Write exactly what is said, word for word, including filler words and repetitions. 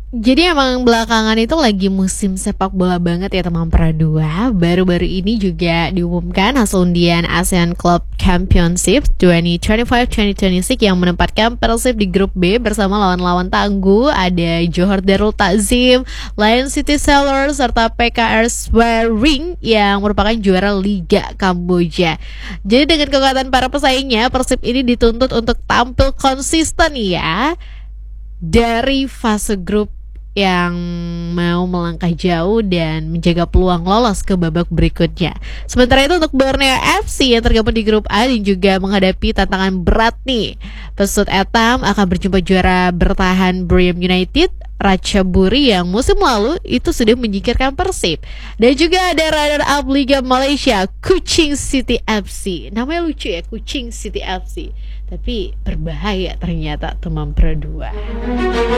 Jadi emang belakangan itu lagi musim sepak bola banget ya teman Pra dua. Baru-baru ini juga diumumkan hasil undian ASEAN Club Championship dua ribu dua puluh lima dua ribu dua puluh enam yang menempatkan Persib di grup B bersama lawan-lawan tangguh ada Johor Darul Takzim, Lion City Sellers, serta P K R Swaring yang merupakan juara Liga Kamboja. Jadi dengan kekuatan para pesaingnya, Persib ini dituntut untuk tampil konsisten ya dari fase grup yang mau melangkah jauh dan menjaga peluang lolos ke babak berikutnya. Sementara itu untuk Borneo F C yang tergabung di grup A dan juga menghadapi tantangan berat nih. Pesut Etam akan berjumpa juara bertahan Briam United, Ratchaburi yang musim lalu itu sudah menyingkirkan Persib. Dan juga ada runner up Liga Malaysia, Kuching City F C. Namanya lucu ya, Kuching City F C. Tapi berbahaya ternyata teman Pro dua.